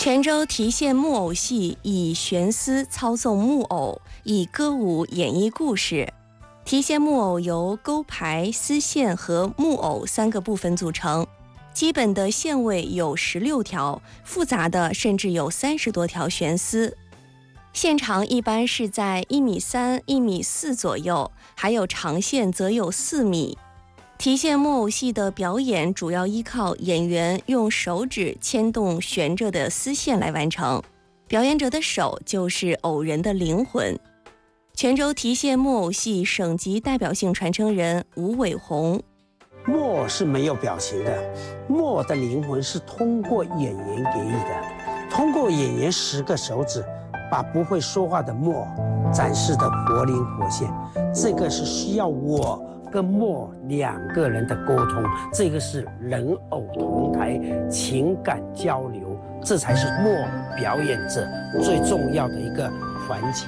泉州提线木偶戏以悬丝操纵木偶，以歌舞演绎故事。提线木偶由钩牌、丝线和木偶3个部分组成，基本的线位有16条，复杂的甚至有30多条悬丝。线长一般是在1.3米、1.4米左右，还有长线则有4米。提线木偶戏的表演主要依靠演员用手指牵动悬着的丝线来完成，表演者的手就是偶人的灵魂。泉州提线木偶戏省级代表性传承人吴伟红： 木偶是没有表情的，木偶的灵魂是通过演员给予的，通过演员10个手指把不会说话的木偶展示的活灵活现，这个是需要我跟木偶2个人的沟通，这个是人偶同台情感交流，这才是木偶表演者最重要的一个环节。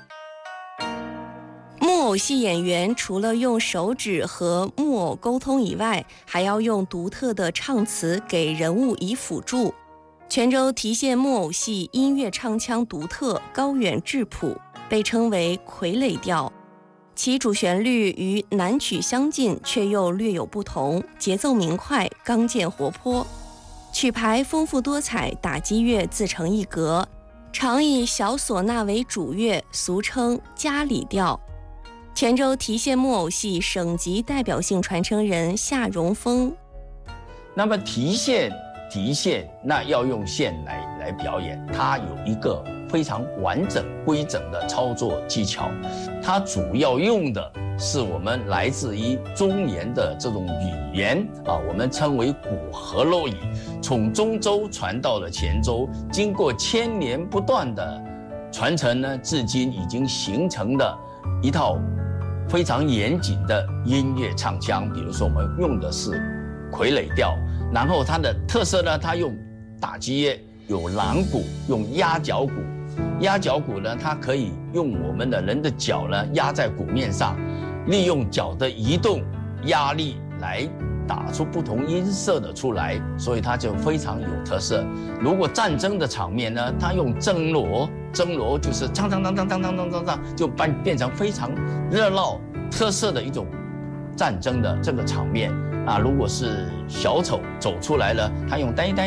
木偶戏演员除了用手指和木偶沟通以外，还要用独特的唱词给人物以辅助。泉州提线木偶戏音乐唱腔独特，高远质朴，被称为傀儡调。其主旋律与南曲相近，却又略有不同，节奏明快，刚健活泼。曲牌丰富多彩，打击乐自成一格，常以小唢呐为主乐，俗称家里调。泉州提线木偶戏省级代表性传承人夏荣峰： 那么提线那要用线来表演，它有一个非常完整规整的操作技巧，它主要用的是我们来自于中原的这种语言我们称为古河洛语，从中州传到了泉州，经过1000年不断的传承呢，至今已经形成的一套非常严谨的音乐唱腔。比如说我们用的是傀儡调，然后它的特色呢，它用打击乐，有狼鼓，用压脚鼓。压脚鼓呢，它可以用我们的人的脚呢压在鼓面上，利用脚的移动压力来打出不同音色的出来，所以它就非常有特色。如果战争的场面呢，它用征锣就是当当当当当当当当当，就变成非常热闹特色的一种战争的这个场面。如果是小丑走出来了，他用呆，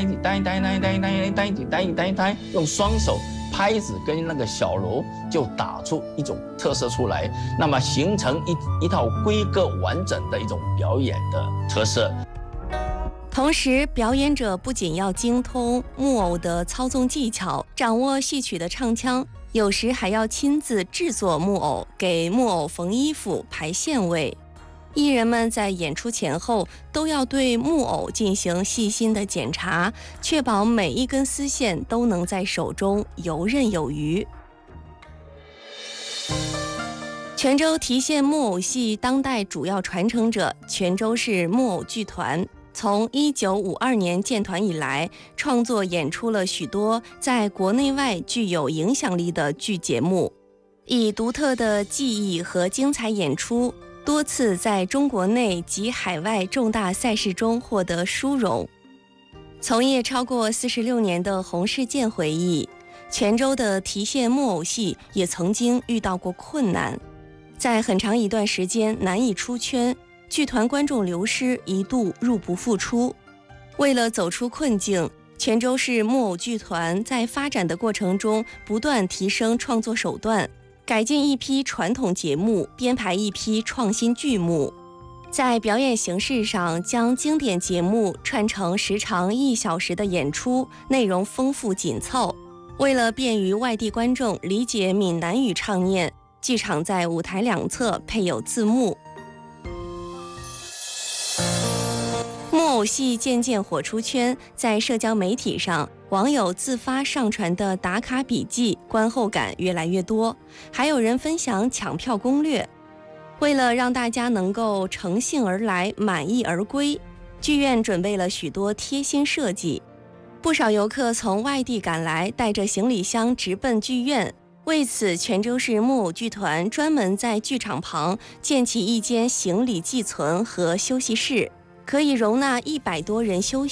用双手拍子跟那个小锣就打出一种特色出来，那么形成一套规格完整的一种表演的特色。 同时，表演者不仅要精通木偶的操纵技巧，掌握戏曲的唱腔，有时还要亲自制作木偶，给木偶缝衣服、排线位。艺人们在演出前后都要对木偶进行细心的检查，确保每一根丝线都能在手中游刃有余。泉州提线木偶戏当代主要传承者泉州市木偶剧团，从1952年建团以来，创作演出了许多在国内外具有影响力的剧节目，以独特的技艺和精彩演出，多次在中国内及海外重大赛事中获得殊荣。从业超过46年的洪世健回忆，泉州的提线木偶戏也曾经遇到过困难，在很长一段时间难以出圈，剧团观众流失，一度入不敷出。为了走出困境，泉州市木偶剧团在发展的过程中不断提升创作手段，改进一批传统节目，编排一批创新剧目，在表演形式上将经典节目串成时长1小时的演出，内容丰富紧凑。为了便于外地观众理解闽南语唱念，剧场在舞台两侧配有字幕。木偶戏渐渐火出圈，在社交媒体上，网友自发上传的打卡笔记，观后感越来越多，还有人分享抢票攻略。为了让大家能够乘兴而来，满意而归，剧院准备了许多贴心设计。不少游客从外地赶来，带着行李箱直奔剧院。为此，泉州市木偶剧团专门在剧场旁建起一间行李寄存和休息室，可以容纳100多人休息。